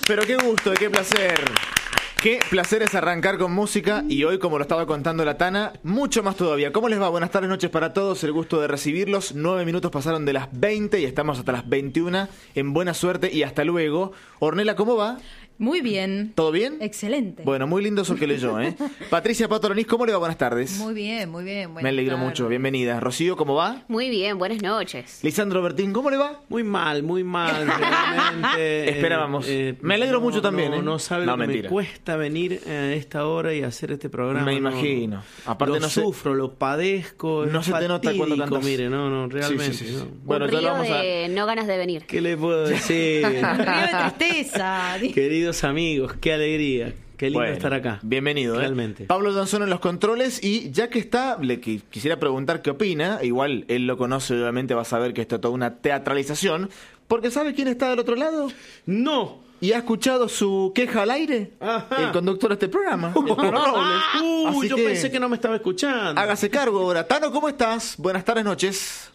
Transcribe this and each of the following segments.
Pero qué gusto, qué placer. Qué placer es arrancar con música y hoy, como lo estaba contando la Tana, mucho más todavía. ¿Cómo les va? Buenas tardes, noches para todos. El gusto de recibirlos. 9 minutos pasaron de las 20 y estamos hasta las 21. En buena suerte y hasta luego. Ornella, ¿cómo va? Muy bien. ¿Todo bien? Excelente. Bueno, muy lindo eso que leyó, ¿eh? Patricia Patoroniz, ¿cómo le va? Buenas tardes. Muy bien, muy bien. Me alegro mucho, bienvenida. Rocío, ¿cómo va? Muy bien, buenas noches. Lisandro Bertín, ¿cómo le va? Muy mal, realmente. Esperábamos. Me alegro mucho también, ¿eh? No sabe lo que me cuesta venir a esta hora y hacer este programa. Me imagino. Aparte lo sufro, lo padezco. No se te nota cuando cantas. Mire, realmente. Sí. No. Bueno, ya lo vamos a... no ganas de venir. ¿Qué le puedo decir? Río de tristeza. Queridos amigos, qué alegría. Qué lindo estar acá. Bienvenido, realmente. Pablo Danzón en los controles y ya que está, le quisiera preguntar qué opina. Igual él lo conoce, obviamente va a saber que esto es toda una teatralización. Porque ¿sabe quién está del otro lado? No. ¿Y ha escuchado su queja al aire? Ajá. El conductor de este programa, el Tano Robles. Yo pensé que no me estaba escuchando. Hágase cargo ahora. Tano, ¿cómo estás? Buenas tardes, noches.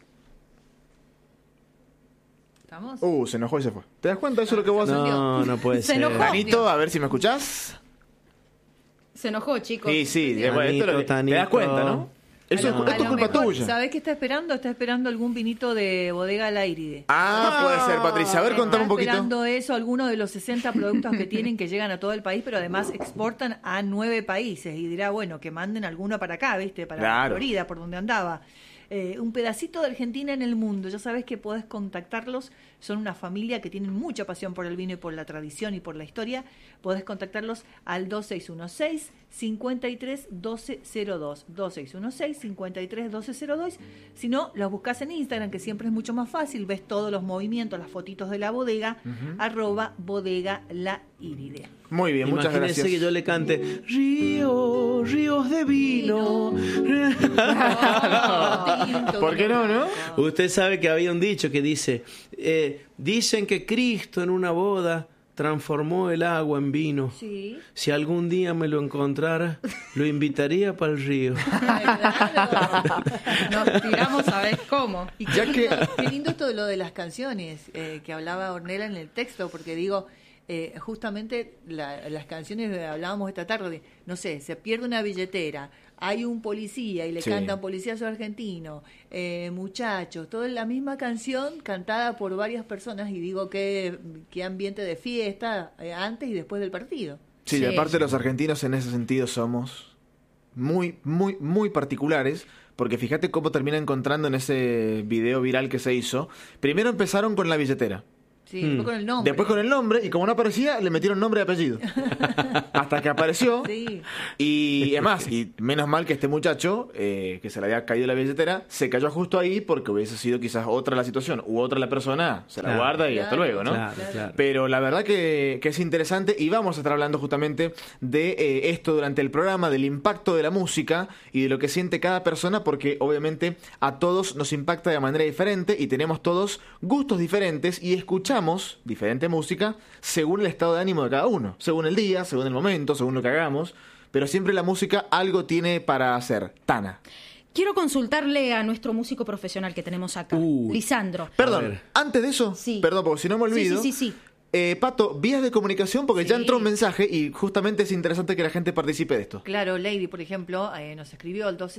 ¿Estamos? Se enojó y se fue. ¿Te das cuenta? Eso es lo que vos haces. No puede ser. enojó. Tanito, a ver si me escuchás. Se enojó, chicos. Sí. Tanito, te das cuenta, ¿no? Eso es tu culpa tuya. ¿Sabés qué está esperando? Está esperando algún vinito de Bodega Lairide. Puede ser, Patricia. A ver, contame un poquito. Está esperando eso, algunos de los 60 productos que tienen que llegan a todo el país, pero además exportan a 9 países. Y dirá, bueno, que manden alguno para acá, ¿viste? Para Florida, por donde andaba. Un pedacito de Argentina en el mundo. Ya sabes que podés contactarlos. Son una familia que tienen mucha pasión por el vino y por la tradición y por la historia. Podés contactarlos al 2616-531202. 2616-531202. Si no, los buscás en Instagram, que siempre es mucho más fácil. Ves todos los movimientos, las fotitos de la bodega, @bodega la Iride. Muy bien, muchas gracias. Imagínese que yo le cante ríos de vino. ¿Por qué no? Usted sabe que había un dicho que dice, dicen que Cristo en una boda transformó el agua en vino. Sí. Si algún día me lo encontrara, lo invitaría para el río. Claro. Nos tiramos a ver cómo. Y qué lindo esto de lo de las canciones que hablaba Ornella en el texto, porque digo, justamente las canciones que hablábamos esta tarde, no sé, se pierde una billetera, hay un policía y le cantan Policíazo Argentino, muchachos, toda la misma canción cantada por varias personas y digo qué ambiente de fiesta antes y después del partido. Sí, y aparte los argentinos en ese sentido somos muy, muy, muy particulares. Porque fíjate cómo termina encontrando en ese video viral que se hizo. Primero empezaron con la billetera. Sí, después con el nombre. Después con el nombre, y como no aparecía, le metieron nombre y apellido. Hasta que apareció. Sí. Y además, y menos mal que este muchacho, que se le había caído la billetera, se cayó justo ahí porque hubiese sido quizás otra la situación u otra la persona, se la guarda y hasta luego, ¿no? Claro. Pero la verdad que es interesante y vamos a estar hablando justamente de esto durante el programa, del impacto de la música y de lo que siente cada persona, porque obviamente a todos nos impacta de manera diferente y tenemos todos gustos diferentes y escuchamos diferente música según el estado de ánimo de cada uno, según el día, según el momento, según lo que hagamos, pero siempre la música algo tiene para hacer. Tana. Quiero consultarle a nuestro músico profesional que tenemos acá, Lisandro. Perdón, antes de eso, perdón, porque si no me olvido. Sí. Pato, vías de comunicación, porque ya entró un mensaje y justamente es interesante que la gente participe de esto. Claro, Lady, por ejemplo, nos escribió al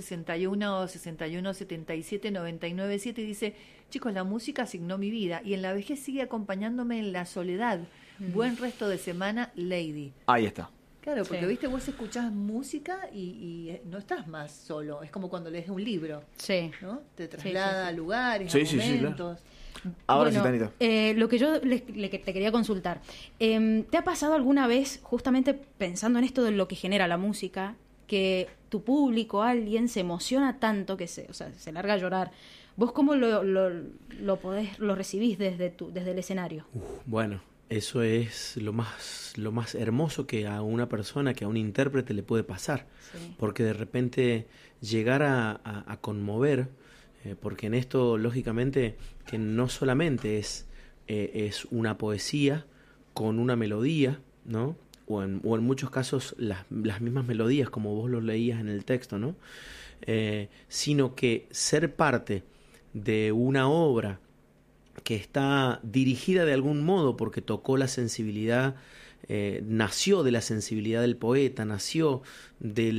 261-61-77-99-7 y dice, chicos, la música asignó mi vida y en la vejez sigue acompañándome en la soledad. Buen resto de semana, Lady. Ahí está. Claro, porque viste, vos escuchás música y no estás más solo. Es como cuando lees un libro, ¿no? Te traslada a lugares, a momentos. Claro. Ahora sí, Tanita. Lo que yo te quería consultar, ¿te ha pasado alguna vez, justamente pensando en esto de lo que genera la música, que tu público, alguien, se emociona tanto que se larga a llorar? ¿Vos cómo lo recibís desde el escenario? Bueno, eso es lo más hermoso que a una persona, que a un intérprete le puede pasar. Porque de repente llegar a conmover, porque en esto, lógicamente, que no solamente es una poesía con una melodía, ¿no? O en muchos casos las mismas melodías, como vos lo leías en el texto, ¿no? Sino que ser parte de una obra que está dirigida de algún modo porque tocó la sensibilidad, nació de la sensibilidad del poeta, nació de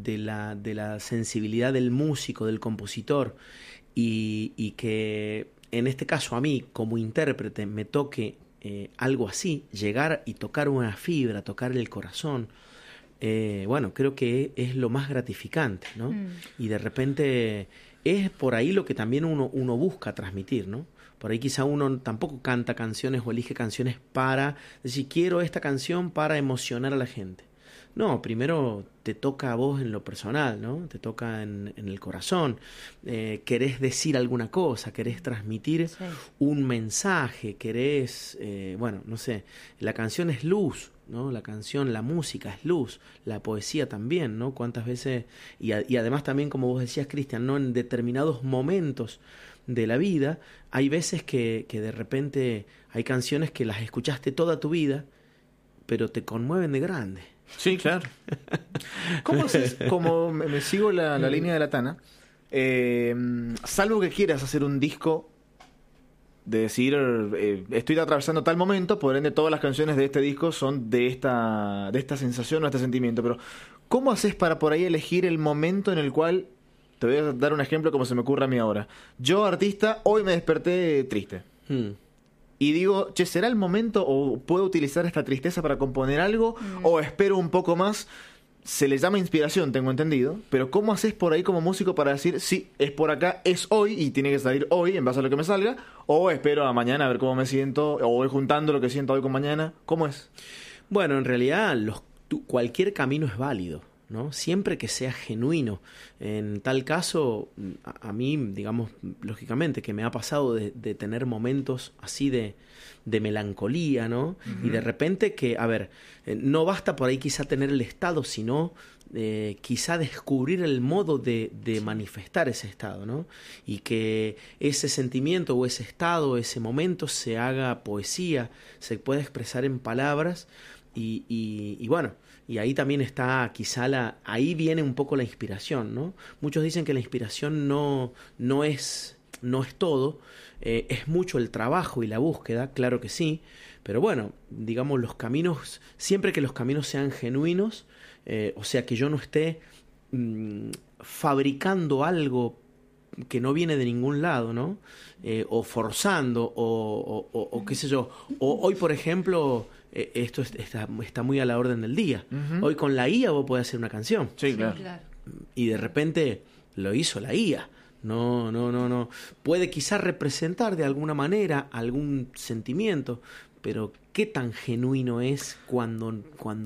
la sensibilidad del músico, del compositor, y que en este caso a mí como intérprete me toque algo así, llegar y tocar una fibra, tocar el corazón, bueno, creo que es lo más gratificante, ¿no? Y de repente es por ahí lo que también uno busca transmitir, ¿no? Por ahí quizá uno tampoco canta canciones o elige canciones para decir, quiero esta canción para emocionar a la gente. No, primero te toca a vos en lo personal, ¿no? Te toca en el corazón. Querés decir alguna cosa, querés transmitir un mensaje, querés, bueno, no sé, la canción es luz, ¿no? La canción, la música es luz, la poesía también, ¿no? Cuántas veces, y además también, como vos decías, Cristian, ¿no? En determinados momentos de la vida, hay veces que de repente hay canciones que las escuchaste toda tu vida, pero te conmueven de grande. Sí, claro. ¿Cómo haces? Como me sigo la línea de la Tana, salvo que quieras hacer un disco de decir, estoy atravesando tal momento, por ende todas las canciones de este disco son de esta sensación o este sentimiento, pero ¿cómo haces para por ahí elegir el momento en el cual... Te voy a dar un ejemplo como se me ocurre a mí ahora. Yo, artista, hoy me desperté triste. Y digo, che, ¿será el momento o puedo utilizar esta tristeza para componer algo? ¿O espero un poco más? Se le llama inspiración, tengo entendido. Pero ¿cómo haces por ahí como músico para decir, sí, es por acá, es hoy y tiene que salir hoy en base a lo que me salga? ¿O espero a mañana a ver cómo me siento? ¿O voy juntando lo que siento hoy con mañana? ¿Cómo es? Bueno, en realidad cualquier camino es válido, ¿no? Siempre que sea genuino. En tal caso, a mí, digamos, lógicamente, que me ha pasado de tener momentos así de melancolía, ¿no? Y de repente que, a ver, no basta por ahí quizá tener el estado, sino quizá descubrir el modo de manifestar ese estado, ¿no? Y que ese sentimiento o ese estado, ese momento se haga poesía, se pueda expresar en palabras y bueno, y ahí también está quizá ahí viene un poco la inspiración, ¿no? Muchos dicen que la inspiración no es todo, es mucho el trabajo y la búsqueda, claro que sí, pero bueno, digamos los caminos, siempre que los caminos sean genuinos, o sea que yo no esté fabricando algo que no viene de ningún lado, ¿no? O forzando, o qué sé yo, o hoy por ejemplo... esto está muy a la orden del día. Hoy con la IA vos podés hacer una canción. Sí, claro. Y de repente lo hizo la IA. No. Puede quizás representar de alguna manera algún sentimiento, pero qué tan genuino es cuando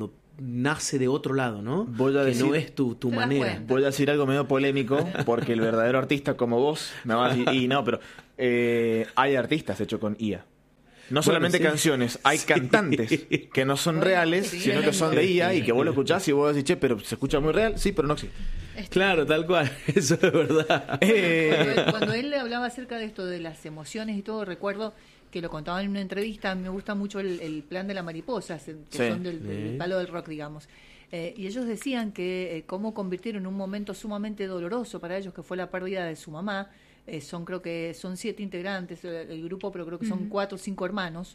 nace de otro lado, ¿no? Voy a decir, no es tu manera. Voy a decir algo medio polémico, porque el verdadero artista como vos me va a decir, y no, pero hay artistas hechos con IA. No solamente canciones, hay cantantes que no son reales, sino que son de IA y que vos lo escuchás y vos decís, che, pero se escucha muy real, sí, pero no existe. Claro, tal cual, eso es verdad. Cuando él le hablaba acerca de esto, de las emociones y todo, recuerdo que lo contaba en una entrevista, me gusta mucho el plan de la mariposa, que son del palo del rock, digamos. Y ellos decían que cómo convirtieron un momento sumamente doloroso para ellos, que fue la pérdida de su mamá. Creo que son 7 integrantes el grupo, pero creo que son 4 o 5 hermanos,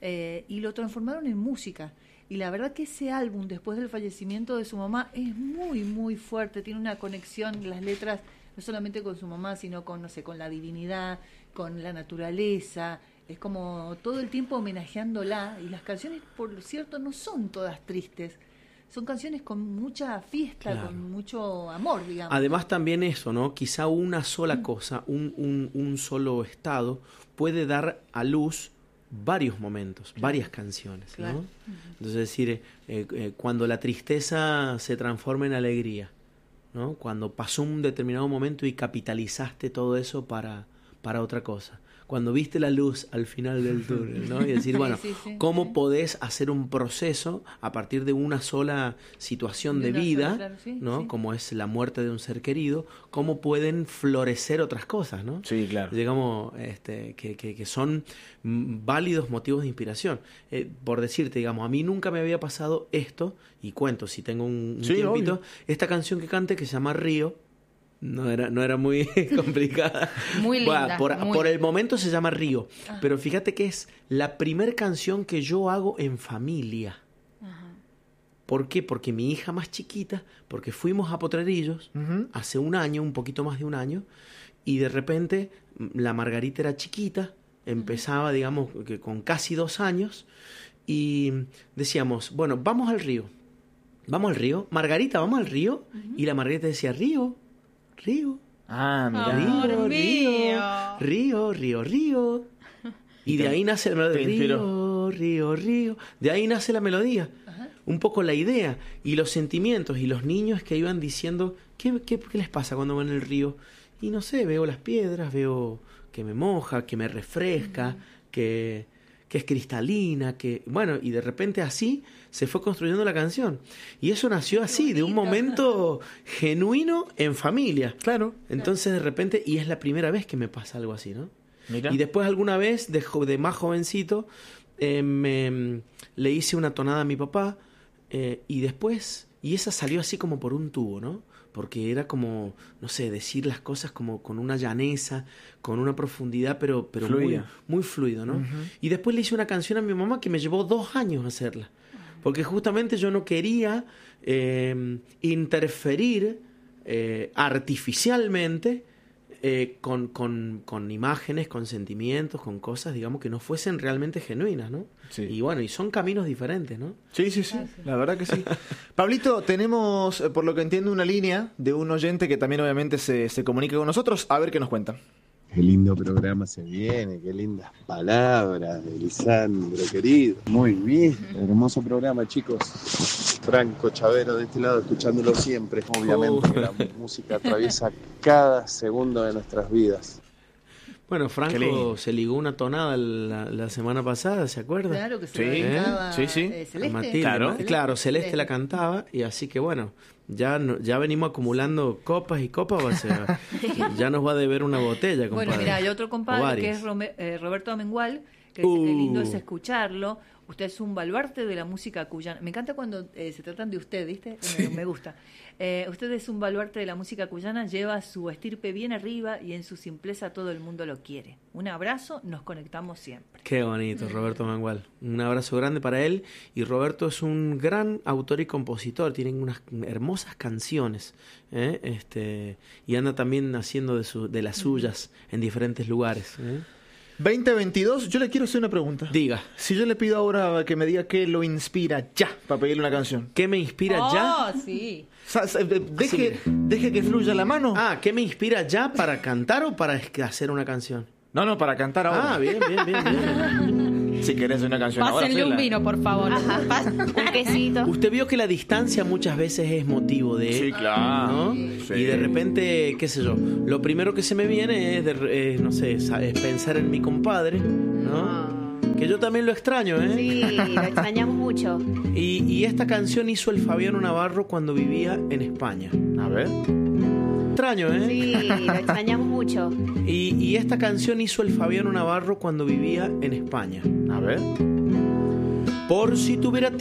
y lo transformaron en música. Y la verdad que ese álbum, después del fallecimiento de su mamá, es muy, muy fuerte. Tiene una conexión, las letras, no solamente con su mamá, sino con, no sé, con la divinidad, con la naturaleza. Es como todo el tiempo homenajeándola. Y las canciones, por cierto, no son todas tristes. Son canciones con mucha fiesta, claro, con mucho amor, digamos. Además también eso, ¿no? Quizá una sola cosa, un solo estado, puede dar a luz varios momentos, claro, varias canciones, claro, ¿no? Entonces, es decir, cuando la tristeza se transforma en alegría, ¿no? Cuando pasó un determinado momento y capitalizaste todo eso para otra cosa. Cuando viste la luz al final del túnel, ¿no? Y decir, bueno, ¿cómo podés hacer un proceso a partir de una sola situación de vida, claro, ¿no? Como es la muerte de un ser querido, cómo pueden florecer otras cosas, ¿no? Sí, claro. Digamos, que son válidos motivos de inspiración. Por decirte, digamos, a mí nunca me había pasado esto, y cuento, si tengo un tiempito, obvio, esta canción que cante que se llama Río, No era muy complicada. Muy linda. Por el momento se llama Río. Pero fíjate que es la primer canción que yo hago en familia. ¿Por qué? Porque mi hija más chiquita, porque fuimos a Potrerillos hace un año, un poquito más de un año, y de repente la Margarita era chiquita, empezaba, digamos, que con casi 2 años, y decíamos, bueno, vamos al río. Margarita, vamos al río. Y la Margarita decía, río. Ah, mira. Río. Y de ahí nace la melodía. Río. De ahí nace la melodía. Un poco la idea y los sentimientos y los niños que iban diciendo, ¿qué les pasa cuando van al río? Y no sé, veo las piedras, veo que me moja, que me refresca, que es cristalina, bueno, y de repente así se fue construyendo la canción. Y eso nació así, de un momento genuino en familia. Claro. Entonces de repente, y es la primera vez que me pasa algo así, ¿no? Mira. Y después alguna vez, de más jovencito, le hice una tonada a mi papá, y después, y esa salió así como por un tubo, ¿no? Porque era como, no sé, decir las cosas como con una llaneza, con una profundidad, pero muy, muy fluido, ¿no? Y después le hice una canción a mi mamá que me llevó 2 años hacerla. Porque justamente yo no quería interferir artificialmente con imágenes, con sentimientos, con cosas, digamos, que no fuesen realmente genuinas, ¿no? Sí. Y bueno, y son caminos diferentes, ¿no? Sí, la verdad que sí. Pablito, tenemos, por lo que entiendo, una línea de un oyente que también obviamente se comunica con nosotros, a ver qué nos cuentan. Qué lindo programa se viene, qué lindas palabras de Lisandro, querido. Muy bien, hermoso programa, chicos. Franco Chavero de este lado, escuchándolo siempre. Obviamente que la música atraviesa cada segundo de nuestras vidas. Bueno, Franco se ligó una tonada la semana pasada, ¿se acuerda? Claro que se cantaba Celeste. Matilde, claro, Celeste la cantaba, y así que bueno, ya venimos acumulando copas y copas, ya nos va a deber una botella, compadre. Bueno, mira, hay otro compadre que es Roberto Amengual, que dice que lindo es escucharlo. Usted es un baluarte de la música cuyana. Me encanta cuando se tratan de usted, ¿viste? Me gusta. Usted es un baluarte de la música cuyana, lleva su estirpe bien arriba y en su simpleza todo el mundo lo quiere. Un abrazo, nos conectamos siempre. Qué bonito, Roberto Amengual. Un abrazo grande para él. Y Roberto es un gran autor y compositor, tienen unas hermosas canciones, y anda también haciendo de las suyas en diferentes lugares. 2022, yo le quiero hacer una pregunta. Diga. Si yo le pido ahora que me diga qué lo inspira ya para pedirle una canción. ¿Qué me inspira ya? Sí. Deje que fluya la mano. ¿Qué me inspira ya para cantar o para hacer una canción? No, para cantar ahora. Bien. Si querés una canción Pásenle ahora, un vino, por favor. Un quesito. Usted vio que la distancia muchas veces es motivo de... Sí, claro. ¿no? Sí. Y de repente, qué sé yo, lo primero que se me viene es pensar en mi compadre, ¿no? Que yo también lo extraño, ¿eh? Sí, lo extrañamos mucho. Y esta canción hizo el Fabiano Navarro cuando vivía en España. A ver. Extraño, ¿eh? Sí, lo extrañamos mucho. Y esta canción hizo el Fabiano Navarro cuando vivía en España. A ver. Por si tuviera